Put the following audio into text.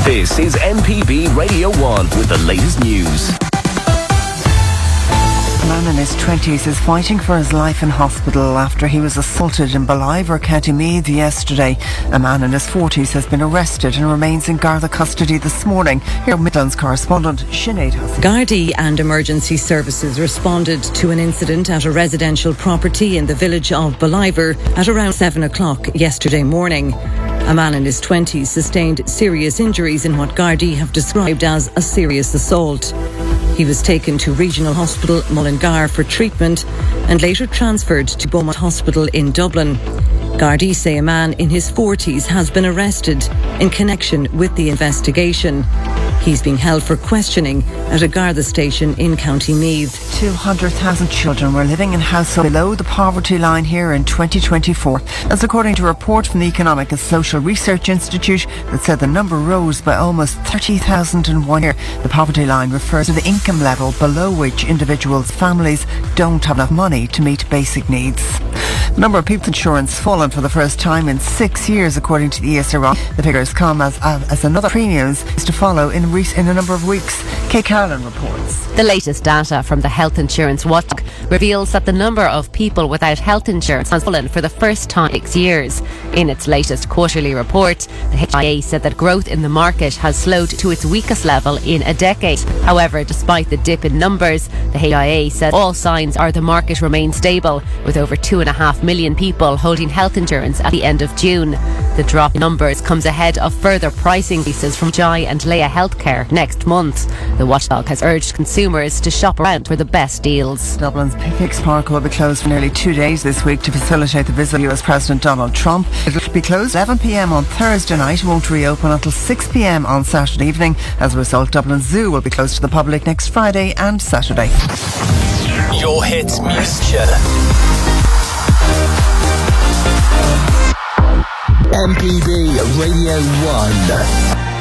This is MPB Radio 1 with the latest news. A man in his 20s is fighting for his life in hospital after he was assaulted in Ballivor, County Meath yesterday. A man in his 40s has been arrested and remains in Garda custody this morning. Here Midlands correspondent Sinead Hussey. Gardaí and emergency services responded to an incident at a residential property in the village of Ballivor at around 7 o'clock yesterday morning. A man in his 20s sustained serious injuries in what Gardaí have described as a serious assault. He was taken to Regional Hospital Mullingar for treatment and later transferred to Beaumont Hospital in Dublin. Gardaí say a man in his 40s has been arrested in connection with the investigation. He's being held for questioning at a Garda station in County Meath. 200,000 children were living in households below the poverty line here in 2024. That's according to a report from the Economic and Social Research Institute that said the number rose by almost 30,000 in 1 year. The poverty line refers to the income level below which individuals' families don't have enough money to meet basic needs. The number of people with insurance fallen for the first time in 6 years, according to the ESRI. The figures come as another premiums is to follow in a number of weeks. Kay Carlin reports. The latest data from the Health Insurance Watchdog reveals that the number of people without health insurance has fallen for the first time in 6 years. In its latest quarterly report, the HIA said that growth in the market has slowed to its weakest level in a decade. However, despite the dip in numbers, the HIA said all signs are the market remains stable, with over 2.5 million people holding health insurance at the end of June. The drop in numbers comes ahead of further price increases from Jai and Leia Healthcare next month. The watchdog has urged consumers to shop around for the best deals. Dublin's Picnics Park will be closed for nearly 2 days this week to facilitate the visit of US President Donald Trump. It will be closed 11 p.m. on Thursday night, won't reopen until 6 p.m. on Saturday evening. As a result, Dublin Zoo will be closed to the public next Friday and Saturday. Your hits music. MPB Radio 1.